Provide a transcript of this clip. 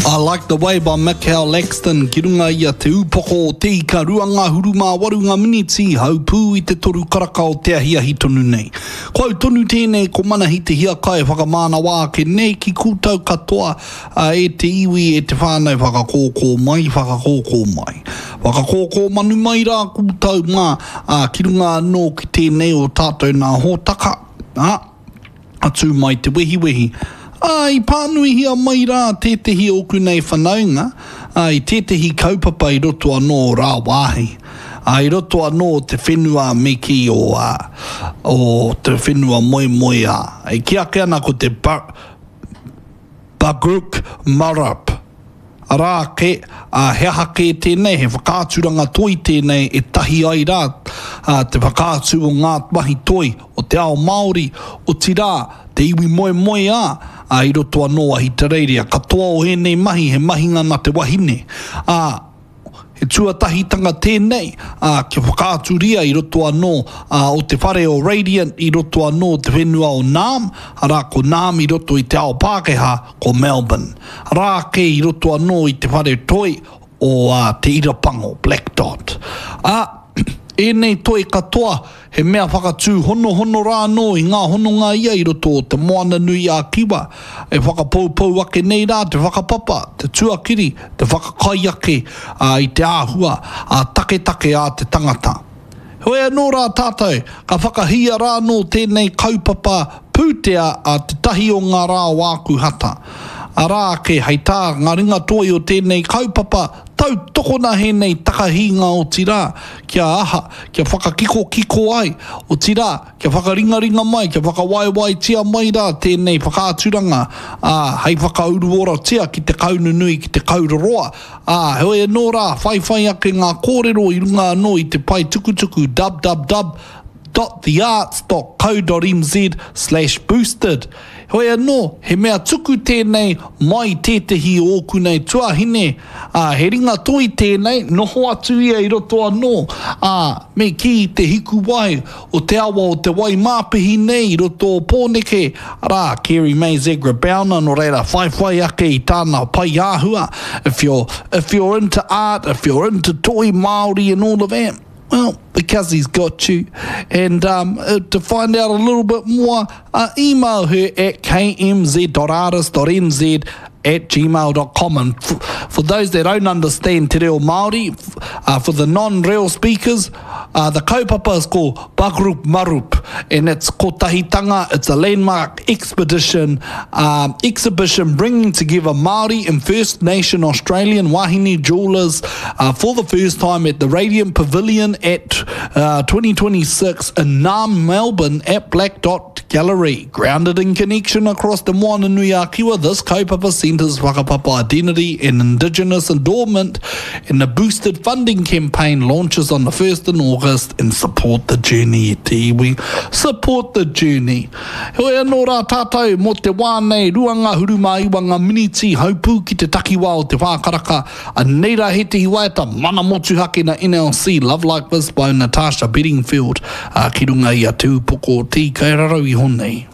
I like the way by Michael Laxton, ki runga ia te upoko o te ika ruanga huruma warunga miniti haupū I te toru karaka o te ahiahi tonu nei. Kau tonu tēnei ko mana hi te hia kai whakamana wā ke nei ki kūtau katoa e te iwi e te whānau whakakōkō mai. Whakakōkō manu mai rā kūtau ngā ki runga anō ki tēnei o tātou nā hōtaka. Atu mai te wehi. I pānui hia mai rā tētehi oku nei whanaunga, I tētehi kaupapa I roto anō rā wāhi. I roto anō te whenua meki o te whenua moe a. I kia ke ana ko te Bagruk Marab. Rā ke he hake tēnei, he whakāturanga toi tēnei e tahi ai rā te whakātu o ngā mahi toi o te ao Māori o tirā te iwi moe a I roto anō ahi tareiria katoa o hēnei mahi he mahinga na te wahine he tuatahitanga tēnei ke whakāturia I roto anō o te whare o Radiant I roto anō te whenua o Naam rā ko Naam I roto I te ao Pākehā ko Melbourne rā ke I roto anō I te whare toi o te Irapango Black Dot e nei toi katoa he mea whakatū hono rā no I ngā hononga ia I roto o te moana nui a kiwa e whakapaupau ake nei rā te whakapapa, te tuakiri, te whakakai ake I te āhua take a te tangata. Hoi anō rā tātou, ka whakahia rā no tēnei kaupapa pūtea a te tahi o ngā rā wāku hata. A rā ke hei tā ngā ringa toi o tēnei kaupapa tau tokona hēnei takahinga o tirā kia aha, kia whakakiko ai o tirā, kia whakaringa mai, kia whakawaiwai tia mai rā tēnei whakāturanga hei whakauru ora tia ki te kaununui ki te kauroroa hoi anō rā, whai ake ngā kōrero I runga anō I te pai tukutuku www.thearts.co.nz/boosted hoi anō, he mea tuku tēnei mai tētehi ōku nei tuahine he ringa toi tēnei noho atu ia I roto anō me ki te hiku wai o te awa o te wai māpihi nei I roto o pōneke rā Kerry May Zegra Bowner no reira whai ake I tāna pai āhua if you're into art, if you're into toi Māori and all of that well, because he's got you. And to find out a little bit more, email her at kmz.artist.nz@gmail.com. And for those that don't understand te reo Māori, for the non-real speakers, the kaupapa is called Bagruk Marup, and it's kotahitanga. It's a landmark exhibition bringing together Māori and First Nation Australian wahine jewellers for the first time at the Radiant Pavilion at 2026 in Naam, Melbourne at Black Dot Gallery. Grounded in connection across the moana nui a kiwa, this kaupapa centres whakapapa identity and Indigenous endowment, and the boosted funding campaign launches on the 1st of August and support the journey te iwi. Support the journey. Hoi anō rā tātou mo te wānei ruanga huruma iwanga miniti haupū ki te takiwa o te whākaraka a neira he te hiwaeta mana motu hake na NLC Love Like This by Natasha Bedingfield ki runga I a te upoko o te kairarau I honei.